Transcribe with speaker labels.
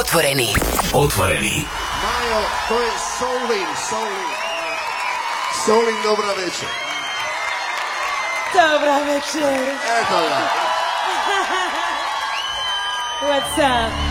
Speaker 1: Otvoreni.
Speaker 2: Majo, to je Solin. Solin, dobra večer.
Speaker 3: Dobra večer.
Speaker 2: Eto ga.
Speaker 3: What's up?